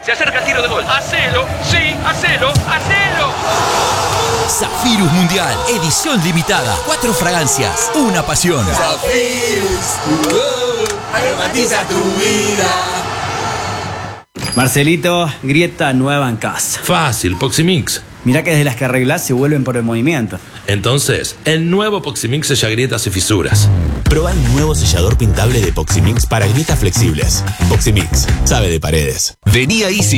Se acerca el tiro de gol. ¡Hacelo! ¡Sí! ¡Hacelo! ¡Hacelo! Zafirus Mundial, edición limitada. 4 fragancias, una pasión. Zafirus, aromatiza tu vida. Marcelito, grieta nueva en casa. Fácil, Poximix. Mirá que desde las que arreglás se vuelven por el movimiento. Entonces, el nuevo Poximix sella grietas y fisuras. Probá el nuevo sellador pintable de Poximix para grietas flexibles. Poximix, sabe de paredes. Vení a Easy